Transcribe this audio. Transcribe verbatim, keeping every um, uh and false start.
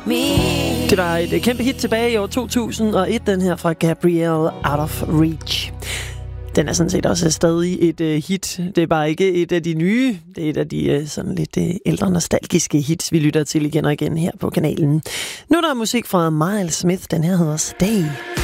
Det var et kæmpe hit tilbage i år to tusind og et, den her fra Gabrielle, Out of Reach. Den er sådan set også stadig et uh, hit. Det er bare ikke et af de nye. Det er et af de uh, sådan lidt uh, ældre nostalgiske hits, vi lytter til igen og igen her på kanalen. Nu er der musik fra Miles Smith. Den her hedder Stay.